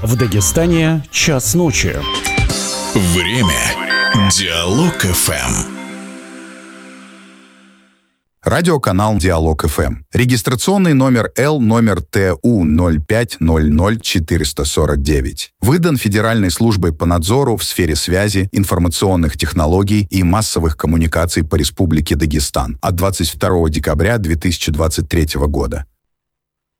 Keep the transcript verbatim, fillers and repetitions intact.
В Дагестане час ночи. Время. Диалог эф эм. Радиоканал «Диалог эф эм». Регистрационный номер Л номер Т У ноль пять ноль ноль четыреста сорок девять. Выдан Федеральной службой по надзору в сфере связи, информационных технологий и массовых коммуникаций по Республике Дагестан от двадцать второго декабря две тысячи двадцать третьего года.